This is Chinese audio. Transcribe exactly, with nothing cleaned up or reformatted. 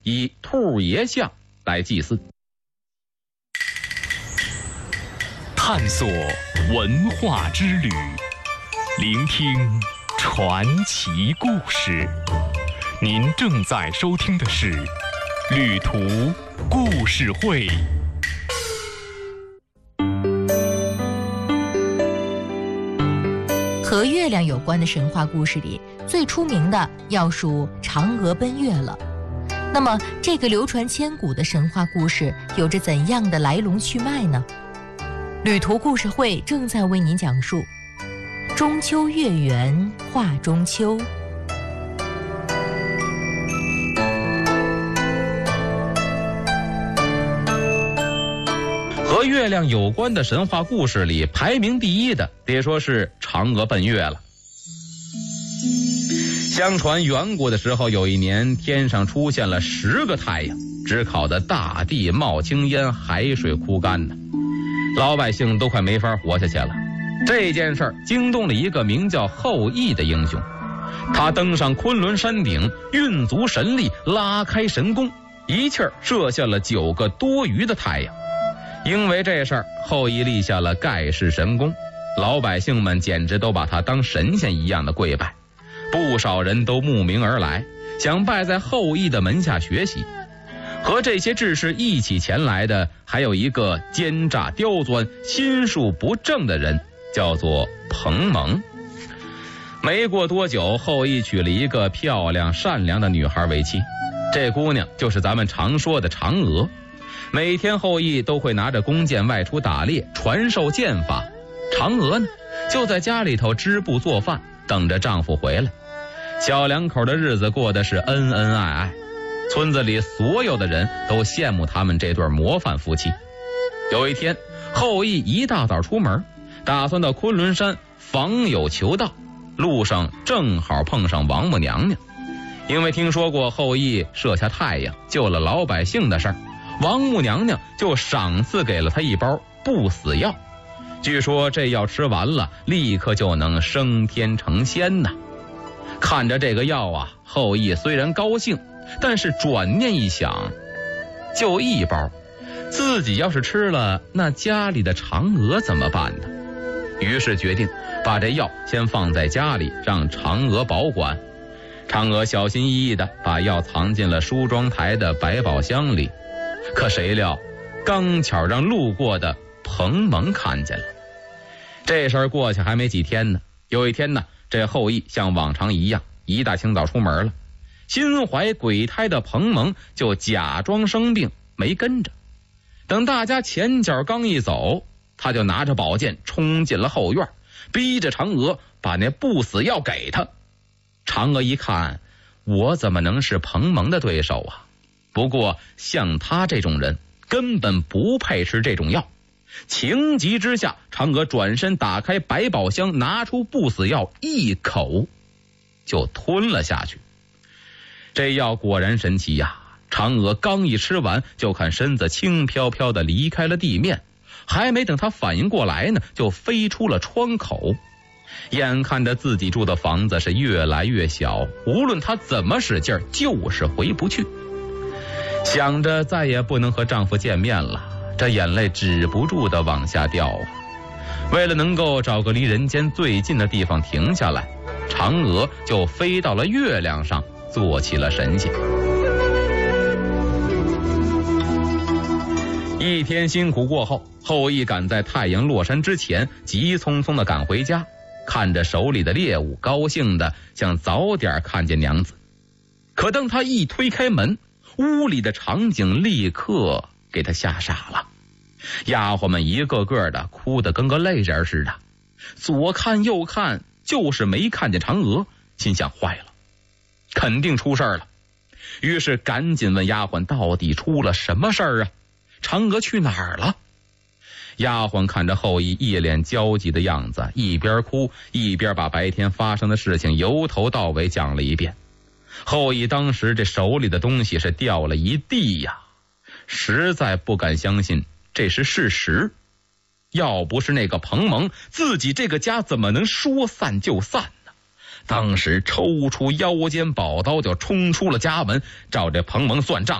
以兔爷像来祭祀。 探索文化之旅，聆听传奇故事。您正在收听的是旅途故事会。 和月亮有关的神话故事里，最出名的要数嫦娥奔月了。那么，这个流传千古的神话故事有着怎样的来龙去脉呢？旅途故事会正在为您讲述中秋月圆话中秋。 和月亮有关的神话故事里，排名第一的得说是嫦娥奔月了。相传远古的时候，有一年天上出现了十个太阳，只烤得大地冒青烟，海水枯干呢，老百姓都快没法活下去了。这件事儿惊动了一个名叫后羿的英雄，他登上昆仑山顶，运足神力，拉开神弓，一气儿射下了九个多余的太阳。因为这事儿，后羿立下了盖世神功，老百姓们简直都把他当神仙一样的跪拜，不少人都慕名而来，想拜在后羿的门下学习。和这些志士一起前来的，还有一个奸诈刁钻、心术不正的人，叫做彭蒙。没过多久，后羿娶了一个漂亮善良的女孩为妻，这姑娘就是咱们常说的嫦娥。每天后羿都会拿着弓箭外出打猎，传授剑法。嫦娥呢，就在家里头织布做饭，等着丈夫回来。小两口的日子过得是恩恩爱爱，村子里所有的人都羡慕他们这对模范夫妻。有一天，后羿一大早出门，打算到昆仑山访友求道，路上正好碰上王母娘娘。因为听说过后羿射下太阳救了老百姓的事儿，王母娘娘就赏赐给了他一包不死药，据说这药吃完了，立刻就能升天成仙呐。看着这个药啊，后羿虽然高兴，但是转念一想，就一包，自己要是吃了，那家里的嫦娥怎么办呢？于是决定把这药先放在家里，让嫦娥保管。嫦娥小心翼翼地把药藏进了梳妆台的百宝箱里，可谁料刚巧让路过的彭蒙看见了。这事儿过去还没几天呢，有一天呢，这后羿像往常一样一大清早出门了，心怀鬼胎的彭蒙就假装生病没跟着。等大家前脚刚一走，他就拿着宝剑冲进了后院，逼着嫦娥把那不死药给他。嫦娥一看，我怎么能是彭蒙的对手啊？不过像他这种人根本不配吃这种药。情急之下，嫦娥转身打开百宝箱，拿出不死药，一口就吞了下去。这药果然神奇呀！嫦娥刚一吃完，就看身子轻飘飘地离开了地面，还没等她反应过来呢，就飞出了窗口。眼看着自己住的房子是越来越小，无论她怎么使劲，就是回不去。想着再也不能和丈夫见面了，这眼泪止不住地往下掉啊。为了能够找个离人间最近的地方停下来，嫦娥就飞到了月亮上，做起了神仙。一天辛苦过后，后羿赶在太阳落山之前急匆匆地赶回家，看着手里的猎物，高兴地想早点看见娘子。可当他一推开门，屋里的场景立刻给他吓傻了。丫鬟们一个个的哭得跟个泪人似的，左看右看，就是没看见嫦娥，心想坏了，肯定出事了。于是赶紧问丫鬟到底出了什么事儿啊？嫦娥去哪儿了？丫鬟看着后羿一脸焦急的样子，一边哭一边把白天发生的事情由头到尾讲了一遍。后羿当时这手里的东西是掉了一地呀，实在不敢相信这是事实。要不是那个彭蒙，自己这个家怎么能说散就散呢？ 当时抽出腰间宝刀就冲出了家门，照着彭蒙算账，